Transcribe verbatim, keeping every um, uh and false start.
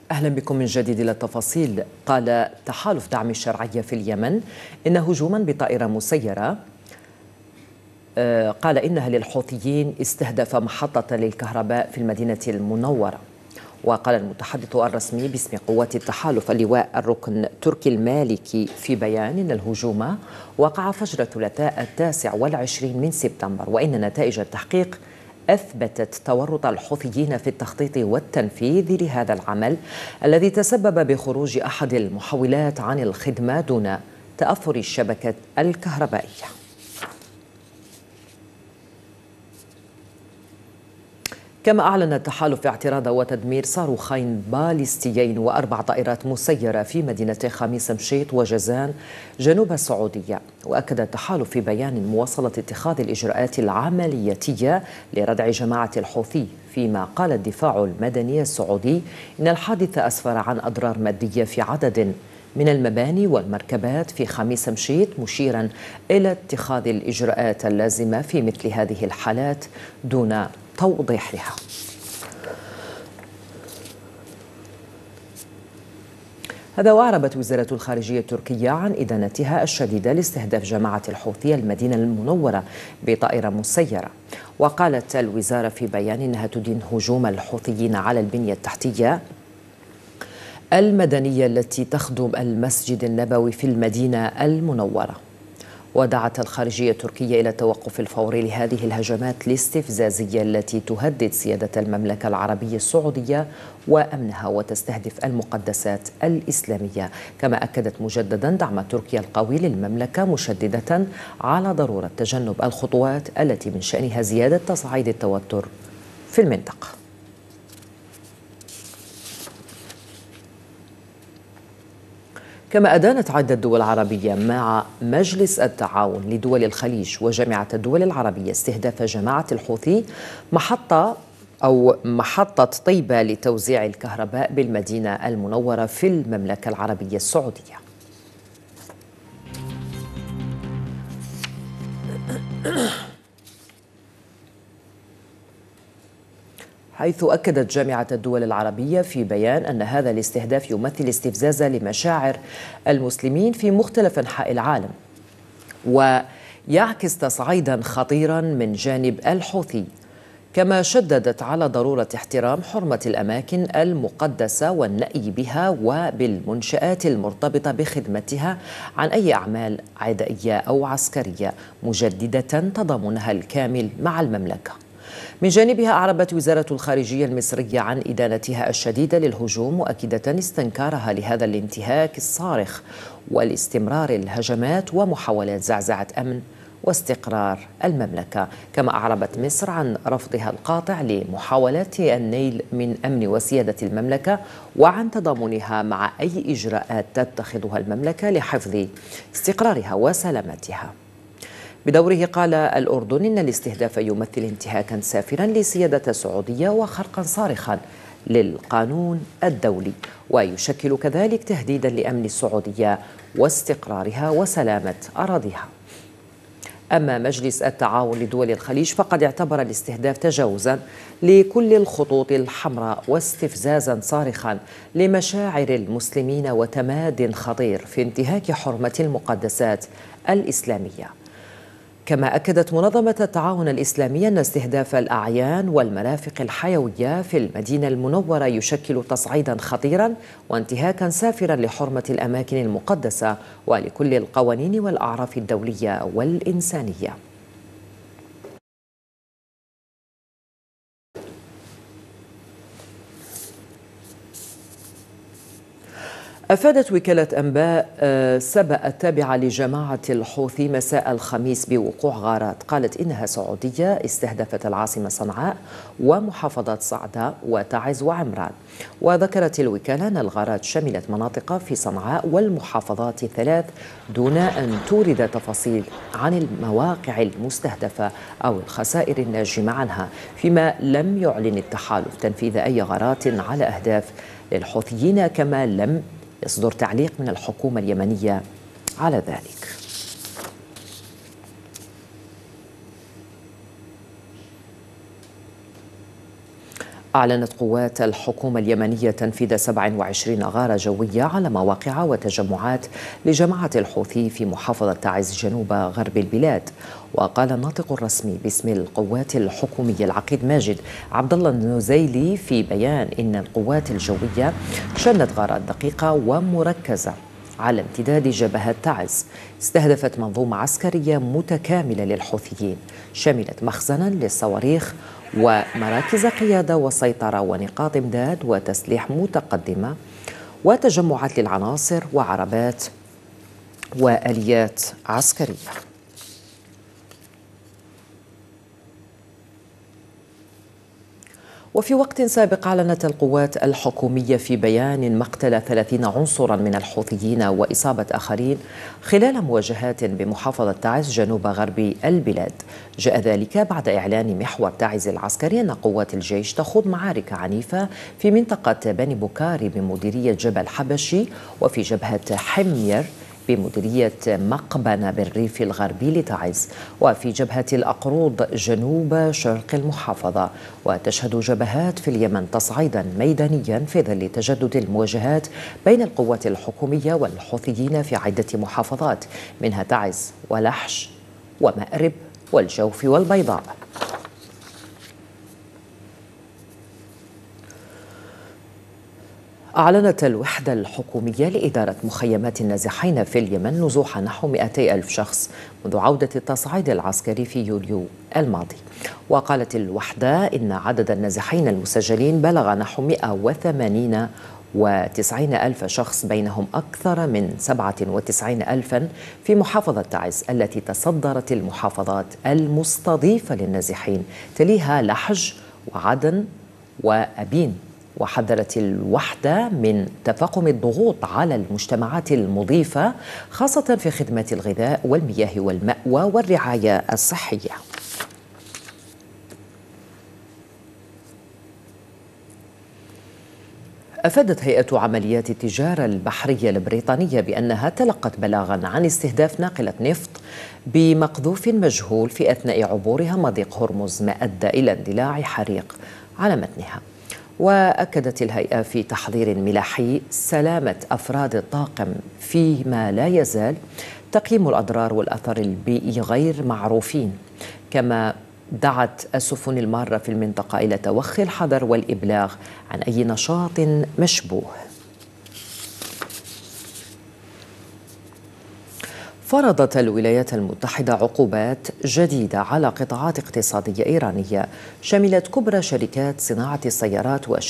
أهلا بكم من جديد إلى التفاصيل. قال تحالف دعم الشرعية في اليمن إن هجوما بطائرة مسيرة قال إنها للحوثيين استهدف محطة للكهرباء في المدينة المنورة. وقال المتحدث الرسمي باسم قوات التحالف اللواء الركن تركي المالكي في بيان إن الهجوم وقع فجر الثلاثاء التاسع والعشرين من سبتمبر، وإن نتائج التحقيق أثبتت تورط الحوثيين في التخطيط والتنفيذ لهذا العمل الذي تسبب بخروج أحد المحولات عن الخدمة دون تأثر الشبكة الكهربائية. كما أعلن التحالف اعتراض وتدمير صاروخين باليستيين وأربع طائرات مسيرة في مدينة خميس مشيط وجازان جنوب السعودية. وأكد التحالف في بيان مواصلة اتخاذ الإجراءات العملياتية لردع جماعة الحوثي، فيما قال الدفاع المدني السعودي إن الحادث أسفر عن أضرار مادية في عدد من المباني والمركبات في خميس مشيط، مشيرا إلى اتخاذ الإجراءات اللازمة في مثل هذه الحالات دون توضيحها. هذا وأعربت وزارة الخارجية التركية عن إدانتها الشديدة لاستهداف جماعة الحوثي المدينة المنورة بطائرة مسيرة. وقالت الوزارة في بيان إنها تدين هجوم الحوثيين على البنية التحتية المدنية التي تخدم المسجد النبوي في المدينة المنورة. ودعت الخارجية التركية إلى التوقف الفوري لهذه الهجمات الاستفزازية التي تهدد سيادة المملكة العربية السعودية وأمنها وتستهدف المقدسات الإسلامية. كما أكدت مجددا دعم تركيا القوي للمملكة، مشددة على ضرورة تجنب الخطوات التي من شأنها زيادة تصعيد التوتر في المنطقة. كما أدانت عدة دول عربية مع مجلس التعاون لدول الخليج وجامعة الدول العربية استهداف جماعة الحوثي محطة أو محطة طيبة لتوزيع الكهرباء بالمدينة المنورة في المملكة العربية السعودية. حيث أكدت جامعة الدول العربية في بيان أن هذا الاستهداف يمثل استفزازا لمشاعر المسلمين في مختلف أنحاء العالم، ويعكس تصعيدا خطيرا من جانب الحوثي. كما شددت على ضرورة احترام حرمة الأماكن المقدسة والنأي بها وبالمنشآت المرتبطة بخدمتها عن أي أعمال عدائية أو عسكرية، مجددة تضامنها الكامل مع المملكة. من جانبها أعربت وزارة الخارجية المصرية عن إدانتها الشديدة للهجوم، مؤكدة استنكارها لهذا الانتهاك الصارخ والاستمرار الهجمات ومحاولات زعزعة أمن واستقرار المملكة. كما أعربت مصر عن رفضها القاطع لمحاولات النيل من أمن وسيادة المملكة، وعن تضامنها مع أي إجراءات تتخذها المملكة لحفظ استقرارها وسلامتها. بدوره قال الأردن إن الاستهداف يمثل انتهاكا سافرا لسيادة السعودية وخرقا صارخا للقانون الدولي، ويشكل كذلك تهديدا لأمن السعودية واستقرارها وسلامة أراضيها. أما مجلس التعاون لدول الخليج فقد اعتبر الاستهداف تجاوزا لكل الخطوط الحمراء واستفزازا صارخا لمشاعر المسلمين وتماد خطير في انتهاك حرمة المقدسات الإسلامية. كما أكدت منظمة التعاون الإسلامي أن استهداف الأعيان والمرافق الحيوية في المدينة المنورة يشكل تصعيدا خطيرا وانتهاكا سافرا لحرمة الأماكن المقدسة ولكل القوانين والأعراف الدولية والإنسانية. أفادت وكالة أنباء سبأ التابعة لجماعة الحوثي مساء الخميس بوقوع غارات قالت إنها سعودية استهدفت العاصمة صنعاء ومحافظات صعداء وتعز وعمران. وذكرت الوكالة أن الغارات شملت مناطق في صنعاء والمحافظات الثلاث دون أن تورد تفاصيل عن المواقع المستهدفة أو الخسائر الناجمة عنها، فيما لم يعلن التحالف تنفيذ أي غارات على أهداف للحوثيين، كما لم يصدر تعليق من الحكومة اليمنية على ذلك. أعلنت قوات الحكومة اليمنية تنفيذ سبع وعشرين غارة جوية على مواقع وتجمعات لجماعة الحوثي في محافظة تعز جنوب غرب البلاد. وقال الناطق الرسمي باسم القوات الحكومية العقيد ماجد عبد الله النزيلي في بيان إن القوات الجوية شنت غارات دقيقة ومركزة على امتداد جبهة تعز استهدفت منظومة عسكرية متكاملة للحوثيين شملت مخزنا للصواريخ ومراكز قيادة وسيطرة ونقاط إمداد وتسليح متقدمة وتجمعات للعناصر وعربات وآليات عسكرية. وفي وقت سابق أعلنت القوات الحكومية في بيان مقتل ثلاثين عنصرا من الحوثيين وإصابة آخرين خلال مواجهات بمحافظة تعز جنوب غرب البلاد. جاء ذلك بعد إعلان محور تعز العسكري أن قوات الجيش تخوض معارك عنيفة في منطقة بني بكاري بمديرية جبل حبشي وفي جبهة حمير بمديرية مقبنة بالريف الغربي لتعز وفي جبهة الأقروض جنوب شرق المحافظة. وتشهد جبهات في اليمن تصعيدا ميدانيا في ظل تجدد المواجهات بين القوات الحكومية والحوثيين في عدة محافظات منها تعز ولحج ومأرب والجوف والبيضاء. أعلنت الوحدة الحكومية لإدارة مخيمات النازحين في اليمن نزوح نحو مئتي ألف شخص منذ عودة التصعيد العسكري في يوليو الماضي. وقالت الوحدة إن عدد النازحين المسجلين بلغ نحو مئة وثمانين وتسعين ألف شخص بينهم أكثر من سبعة وتسعين ألفا في محافظة تعز التي تصدرت المحافظات المستضيفة للنازحين تليها لحج وعدن وأبين. وحذرت الوحدة من تفاقم الضغوط على المجتمعات المضيفة خاصة في خدمات الغذاء والمياه والمأوى والرعاية الصحية. أفادت هيئة عمليات التجارة البحرية البريطانية بأنها تلقت بلاغا عن استهداف ناقلة نفط بمقذوف مجهول في أثناء عبورها مضيق هرمز ما أدى إلى اندلاع حريق على متنها. وأكدت الهيئة في تحضير ملاحي سلامة أفراد الطاقم فيما لا يزال تقييم الأضرار والأثر البيئي غير معروفين. كما دعت السفن المارة في المنطقة إلى توخي الحذر والإبلاغ عن أي نشاط مشبوه. فرضت الولايات المتحدة عقوبات جديدة على قطاعات اقتصادية إيرانية شملت كبرى شركات صناعة السيارات